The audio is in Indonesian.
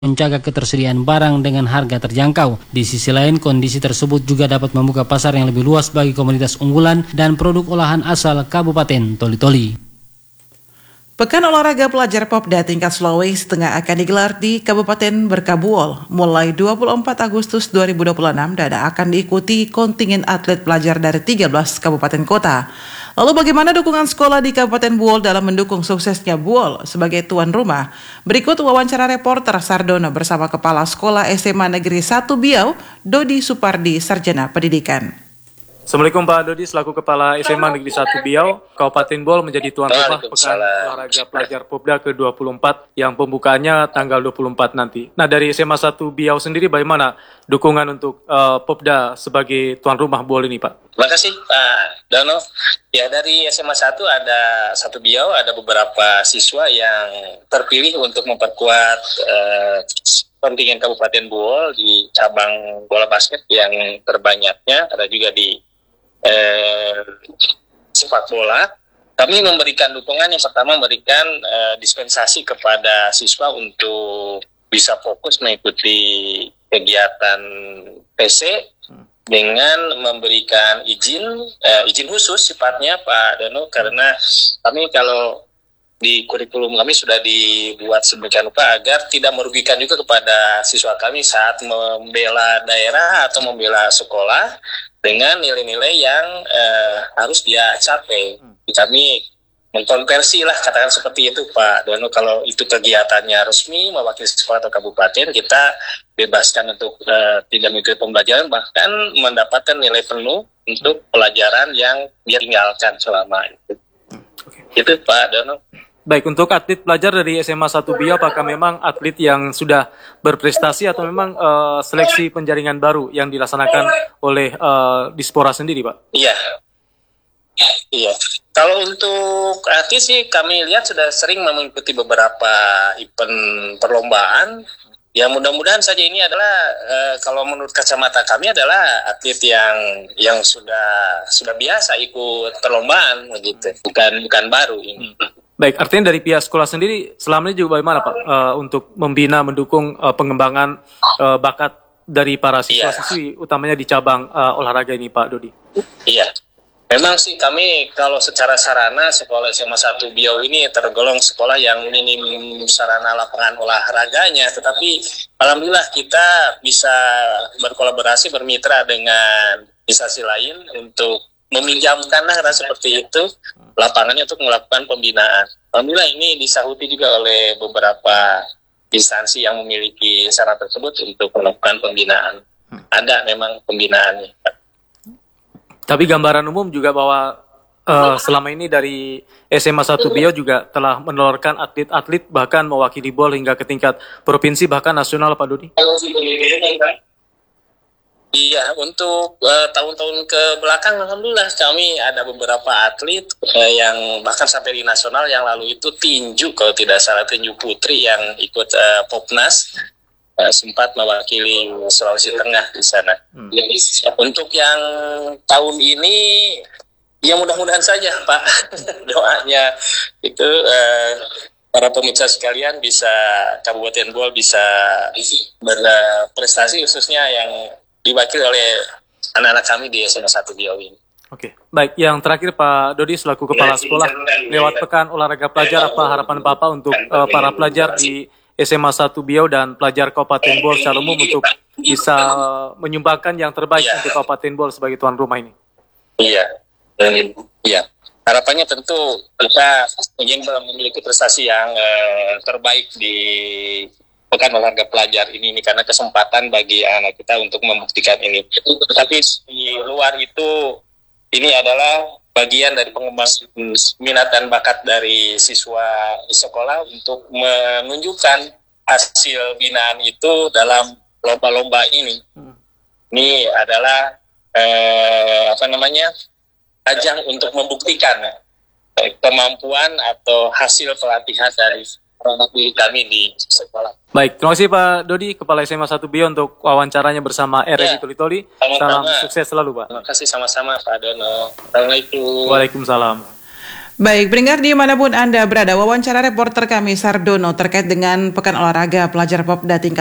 menjaga ketersediaan barang dengan harga terjangkau. Di sisi lain, kondisi tersebut juga dapat membuka pasar yang lebih luas bagi komoditas unggulan dan produk olahan asal Kabupaten Toli-Toli. Pekan Olahraga Pelajar Popda tingkat Sulawesi Tengah akan digelar di Kabupaten Berkabuol mulai 24 Agustus 2026 dan akan diikuti kontingen atlet pelajar dari 13 kabupaten kota. Lalu bagaimana dukungan sekolah di Kabupaten Buol dalam mendukung suksesnya Buol sebagai tuan rumah? Berikut wawancara reporter Sardono bersama Kepala Sekolah SMA Negeri 1 Biau, Dodi Supardi, Sarjana Pendidikan. Assalamualaikum Pak Dodi, selaku Kepala SMA Negeri 1 Biau, Kabupaten Buol menjadi tuan rumah Pekan Olahraga Pelajar Popda ke-24 yang pembukaannya tanggal 24 nanti. Nah, dari SMA 1 Biau sendiri bagaimana dukungan untuk Popda sebagai tuan rumah Buol ini, Pak? Terima kasih Pak Dono. Ya, dari SMA 1 ada 1 Biau, ada beberapa siswa yang terpilih untuk memperkuat kontingen Kabupaten Buol di cabang bola basket yang terbanyaknya, ada juga di sepak bola. Kami memberikan dukungan, yang pertama memberikan dispensasi kepada siswa untuk bisa fokus mengikuti kegiatan PC dengan memberikan izin khusus sifatnya Pak Dono, karena kami kalau di kurikulum kami sudah dibuat sedemikian rupa agar tidak merugikan juga kepada siswa kami saat membela daerah atau membela sekolah dengan nilai-nilai yang harus dia capai. Kami mengkonversi lah, katakan seperti itu Pak Dono. Kalau itu kegiatannya resmi mewakili sekolah atau kabupaten, kita bebaskan untuk tidak mengikuti pembelajaran, bahkan mendapatkan nilai penuh untuk pelajaran yang dia tinggalkan selama itu. Itu Pak Dono. Baik, untuk atlet pelajar dari SMA 1 Biau, apakah memang atlet yang sudah berprestasi atau memang seleksi penjaringan baru yang dilaksanakan oleh Dispora sendiri, Pak? Iya. Kalau untuk atlet sih kami lihat sudah sering mengikuti beberapa event perlombaan. Ya, mudah-mudahan saja ini adalah kalau menurut kacamata kami adalah atlet yang sudah biasa ikut perlombaan begitu, bukan baru ini. Baik, artinya dari pihak sekolah sendiri selama ini juga bagaimana Pak untuk membina, mendukung pengembangan bakat dari para siswa-siswi utamanya di cabang olahraga ini Pak Dodi? Iya, memang sih kami kalau secara sarana sekolah SMA 1 Biau ini tergolong sekolah yang minim sarana lapangan olahraganya, tetapi alhamdulillah kita bisa berkolaborasi, bermitra dengan instansi lain untuk meminjamkan seperti itu lapangannya untuk melakukan pembinaan. Alhamdulillah ini disahuti juga oleh beberapa instansi yang memiliki sarana tersebut untuk melakukan pembinaan. Ada memang pembinaannya. Tapi gambaran umum juga bahwa selama ini dari SMA 1 Biau juga telah menelurkan atlet-atlet bahkan mewakili BOL hingga ke tingkat provinsi bahkan nasional Pak Dodi. Iya, untuk tahun-tahun ke belakang alhamdulillah kami ada beberapa atlet yang bahkan sampai di nasional, yang lalu itu tinju, kalau tidak salah tinju putri yang ikut Popnas, sempat mewakili Sulawesi Tengah di sana. Untuk yang tahun ini ya mudah-mudahan saja Pak doanya itu para pemirsa sekalian bisa Kabupaten Buol bisa berprestasi, khususnya yang diwakili oleh anak-anak kami di SMA 1 Biau ini. Oke, baik. Yang terakhir Pak Dodi selaku Kepala Sekolah, lewat Pekan Olahraga Pelajar, apa harapan Bapak untuk para pelajar di SMA 1 Biau dan pelajar Kabupaten Buol secara umum untuk bisa menyumbangkan yang terbaik untuk Kabupaten Buol sebagai tuan rumah ini? Iya. Harapannya tentu kita ingin memiliki prestasi yang terbaik di Pekan Olahraga Pelajar ini karena kesempatan bagi anak kita untuk membuktikan ini. Tetapi di luar itu, ini adalah bagian dari pengembangan minat dan bakat dari siswa di sekolah untuk menunjukkan hasil binaan itu dalam lomba-lomba ini. Ini adalah ajang untuk membuktikan kemampuan atau hasil pelatihan dari anak kami di sekolah. Baik, terima kasih Pak Dodi, Kepala SMA 1 Biau untuk wawancaranya bersama RRI Toli-Toli. Salam sukses selalu Pak. Terima kasih sama-sama Pak Dono. Assalamualaikum. Waalaikumsalam. Baik, pendengar dimanapun Anda berada, wawancara reporter kami Sardono terkait dengan Pekan Olahraga Pelajar Popda tingkat